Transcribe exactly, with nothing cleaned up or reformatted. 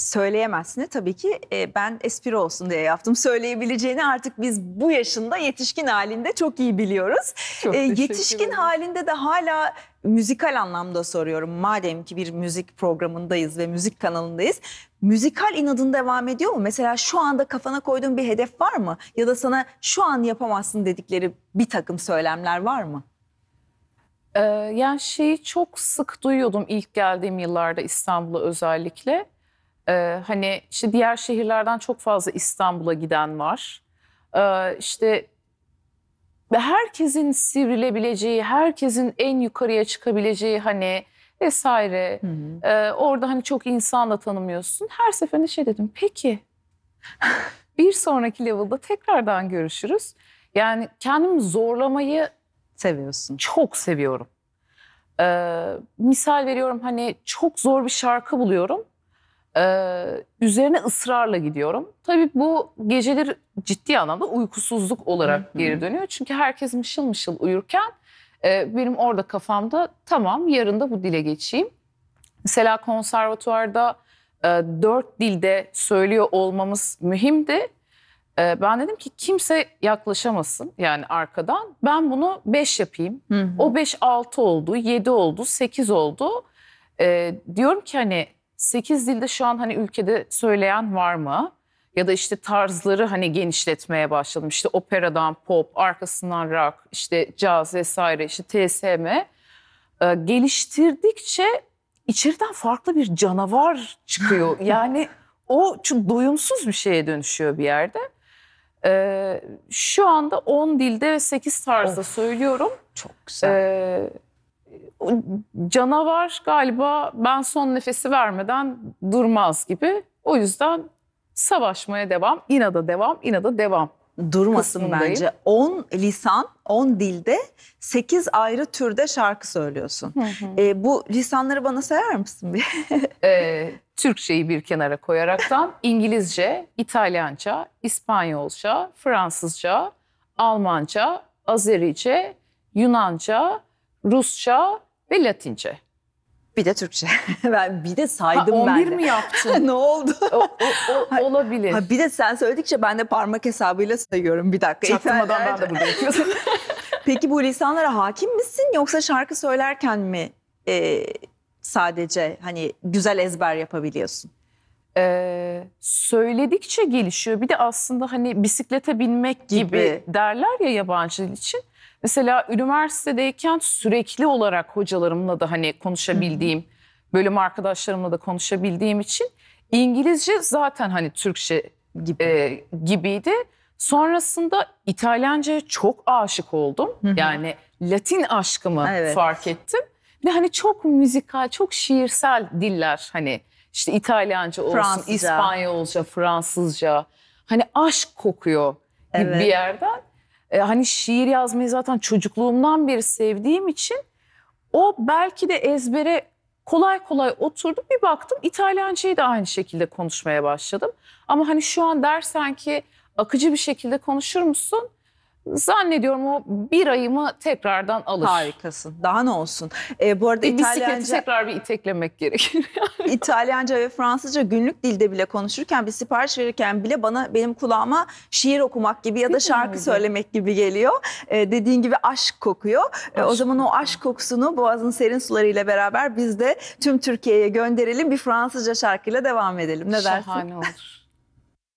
söyleyemezsin tabii ki. E, ben espri olsun diye yaptım. Söyleyebileceğini artık biz bu yaşında yetişkin halinde çok iyi biliyoruz. Çok E, teşekkür yetişkin ederim. halinde de hala müzikal anlamda soruyorum. Madem ki bir müzik programındayız ve müzik kanalındayız. Müzikal inadın devam ediyor mu? Mesela şu anda kafana koyduğun bir hedef var mı? Ya da sana şu an yapamazsın dedikleri bir takım söylemler var mı? Ee, yani şeyi çok sık duyuyordum ilk geldiğim yıllarda İstanbul'a özellikle. Ee, hani işte diğer şehirlerden çok fazla İstanbul'a giden var. Ee, işte ve herkesin sivrilebileceği, herkesin en yukarıya çıkabileceği hani vesaire. Hı hı. Ee, orada hani çok insanla tanımıyorsun. Her seferinde şey dedim, peki bir sonraki level'da tekrardan görüşürüz. Yani kendimi zorlamayı Seviyorsun. çok seviyorum. Ee, misal veriyorum, hani çok zor bir şarkı buluyorum. Ee, üzerine ısrarla gidiyorum. Tabii bu geceleri ciddi anlamda uykusuzluk olarak Hı hı. geri dönüyor. Çünkü herkes mışıl mışıl uyurken e, benim orada kafamda tamam, yarın da bu dile geçeyim. Mesela konservatuvarda e, dört dilde söylüyor olmamız mühimdi. E, ben dedim ki kimse yaklaşamasın yani arkadan. Ben bunu beş yapayım. Hı hı. O beş altı oldu, yedi oldu, sekiz oldu. E, diyorum ki hani sekiz dilde şu an hani ülkede söyleyen var mı? Ya da işte tarzları hani genişletmeye başladım. İşte operadan pop, arkasından rock, işte caz vesaire, işte T S M. E, geliştirdikçe içeriden farklı bir canavar çıkıyor. Yani o çok doyumsuz bir şeye dönüşüyor bir yerde. E, şu anda on dilde ve sekiz tarzda Of. söylüyorum. Çok güzel. E, o canavar galiba ben son nefesi vermeden durmaz gibi. O yüzden savaşmaya devam, inada devam, inada devam. Durmasın kısmındayım. bence. on lisan, on dilde sekiz ayrı türde şarkı söylüyorsun. Hı hı. E, bu lisanları bana sayar mısın bir? Ee, Türkçeyi bir kenara koyaraktan İngilizce, İtalyanca, İspanyolca, Fransızca, Almanca, Azerice, Yunanca, Rusça ve Latince. Bir de Türkçe. Ben bir de Ha, saydım on bir ben de. mi yaptın? Ne oldu? O, o- o- olabilir. Ha, bir de sen söyledikçe ben de parmak hesabıyla sayıyorum. Bir dakika. Çaktırmadan ben İtalyanca. de burada yapıyordum. Peki bu lisanlara hakim misin yoksa şarkı söylerken mi e, sadece hani güzel ezber yapabiliyorsun? Ee, söyledikçe gelişiyor. Bir de aslında hani bisiklete binmek gibi, Gibi. derler ya yabancı dil için. Mesela üniversitedeyken sürekli olarak hocalarımla da hani konuşabildiğim, bölüm arkadaşlarımla da konuşabildiğim için İngilizce zaten hani Türkçe Gibi. e, gibiydi. Sonrasında İtalyanca'ya çok aşık oldum. Hı hı. Yani Latin aşkımı Evet. fark ettim. Ve hani çok müzikal, çok şiirsel diller, hani işte İtalyanca olsun, Fransızca. İspanyolca, Fransızca. Hani aşk kokuyor gibi Evet. bir yerden. E, hani şiir yazmayı zaten çocukluğumdan beri sevdiğim için o belki de ezbere kolay kolay oturdu. Bir baktım İtalyancayı da aynı şekilde konuşmaya başladım. Ama hani şu an dersen ki akıcı bir şekilde konuşur musun? Zannediyorum o bir ayımı tekrardan alır. Harikasın. Daha ne olsun? E, bu arada Bir bisikleti İtalyanca, tekrar bir iteklemek gerekir. İtalyanca ve Fransızca günlük dilde bile konuşurken bir sipariş verirken bile bana benim kulağıma şiir okumak gibi ya da Değil mi şarkı öyle? söylemek gibi geliyor. E, dediğin gibi aşk kokuyor. E, o Aşk zaman o kokuyor. aşk kokusunu Boğaz'ın serin sularıyla beraber biz de tüm Türkiye'ye gönderelim. Bir Fransızca şarkıyla devam edelim. Ne dersin? Şahane olur.